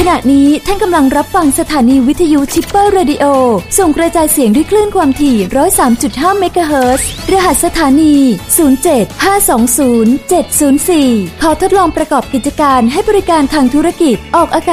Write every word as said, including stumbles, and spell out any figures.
ขณะนี้ท่านกำลังรับฟังสถานีวิทยุชิปเปอร์เรดิโอส่งกระจายเสียงด้วยคลื่นความถี่ หนึ่งร้อยสามจุดห้า เมกะเฮิรตซ์รหัสสถานี ศูนย์ เจ็ด ห้า สอง ศูนย์ เจ็ด ศูนย์ สี่ ขอทดลองประกอบกิจการให้บริการทางธุรกิจออกอากาศ